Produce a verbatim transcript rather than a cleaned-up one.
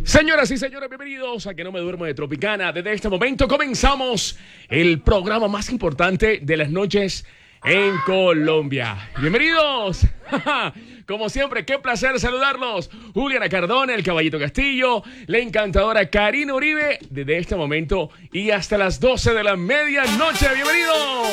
Señoras y señores, bienvenidos a Que No Me Duermo de Tropicana. Desde este momento comenzamos el programa más importante de las noches en Colombia. Bienvenidos. Como siempre, qué placer saludarlos. Juliana Cardona, el Caballito Castillo, la encantadora Karina Uribe, desde este momento y hasta las doce de la medianoche. Bienvenidos.